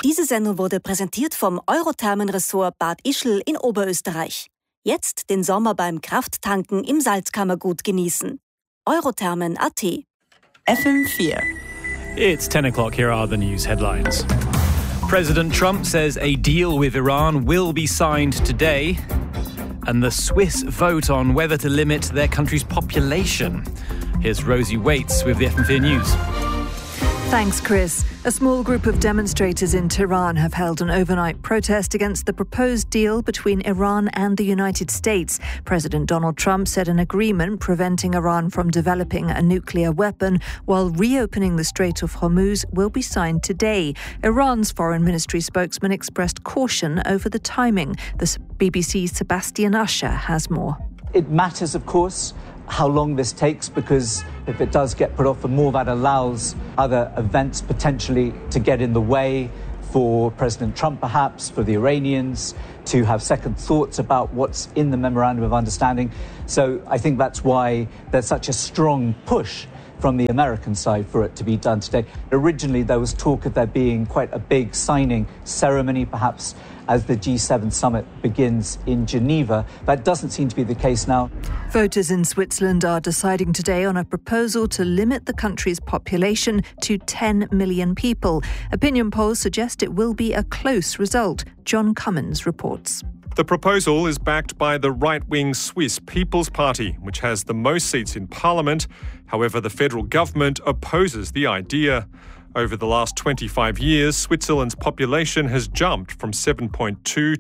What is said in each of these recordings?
Diese Sendung wurde präsentiert vom Eurothermenressort Bad Ischl in Oberösterreich. Jetzt den Sommer beim Krafttanken im Salzkammergut genießen. Eurothermen.at. FM4. It's 10 o'clock. Here are the news headlines. President Trump says a deal with Iran will be signed today. And the Swiss vote on whether to limit their country's population. Here's Rosie Waits with the FM4 News. Thanks, Chris. A small group of demonstrators in Tehran have held an overnight protest against the proposed deal between Iran and the United States. President Donald Trump said an agreement preventing Iran from developing a nuclear weapon while reopening the Strait of Hormuz will be signed today. Iran's foreign ministry spokesman expressed caution over the timing. The BBC's Sebastian Usher has more. It matters, of course, how long this takes, because if it does get put off for more, that allows other events potentially to get in the way for President Trump, perhaps, for the Iranians to have second thoughts about what's in the Memorandum of Understanding. So I think that's why there's such a strong push from the American side for it to be done today. Originally, there was talk of there being quite a big signing ceremony, perhaps as the G7 summit begins in Geneva. That doesn't seem to be the case now. Voters in Switzerland are deciding today on a proposal to limit the country's population to 10 million people. Opinion polls suggest it will be a close result. John Cummins reports. The proposal is backed by the right-wing Swiss People's Party, which has the most seats in parliament. However, the federal government opposes the idea. Over the last 25 years, Switzerland's population has jumped from 7.2 to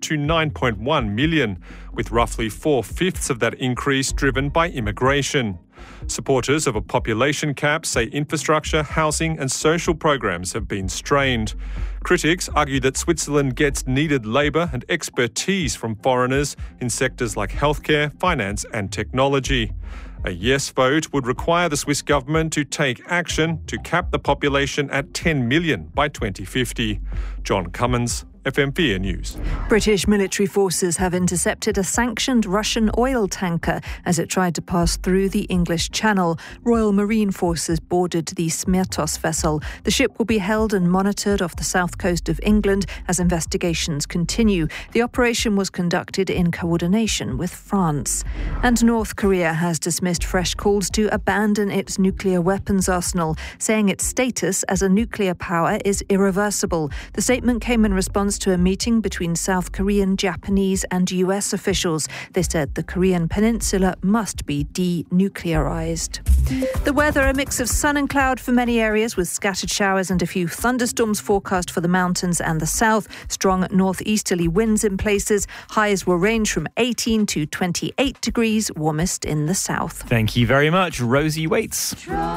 9.1 million, with roughly 4/5 of that increase driven by immigration. Supporters of a population cap say infrastructure, housing and social programs have been strained. Critics argue that Switzerland gets needed labour and expertise from foreigners in sectors like healthcare, finance and technology. A yes vote would require the Swiss government to take action to cap the population at 10 million by 2050. John Cummins, FM4 News. British military forces have intercepted a sanctioned Russian oil tanker as it tried to pass through the English Channel. Royal Marine Forces boarded the Smertos vessel. The ship will be held and monitored off the south coast of England as investigations continue. The operation was conducted in coordination with France. And North Korea has dismissed fresh calls to abandon its nuclear weapons arsenal, saying its status as a nuclear power is irreversible. The statement came in response to a meeting between South Korean, Japanese and US officials. They said the Korean peninsula must be denuclearized. The weather, a mix of sun and cloud for many areas with scattered showers and a few thunderstorms forecast for the mountains and the south. Strong northeasterly winds in places. Highs will range from 18 to 28 degrees, warmest in the south. Thank you very much, Rosie Waits.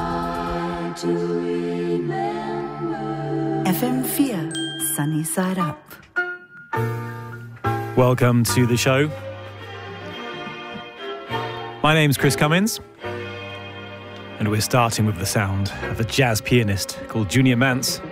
Try to remember. FM4, Sunny Side Up. Welcome to the show. My name's Chris Cummins, and we're starting with the sound of a jazz pianist called Junior Mance,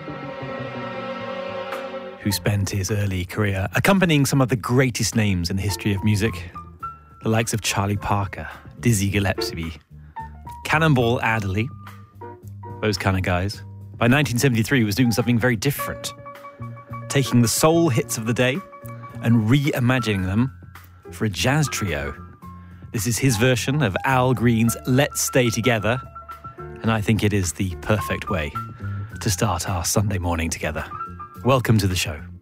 who spent his early career accompanying some of the greatest names in the history of music, the likes of Charlie Parker, Dizzy Gillespie, Cannonball Adderley, those kind of guys. By 1973, he was doing something very different, taking the soul hits of the day and reimagining them for a jazz trio. This is his version of Al Green's Let's Stay Together, and I think it is the perfect way to start our Sunday morning together. Welcome to the show.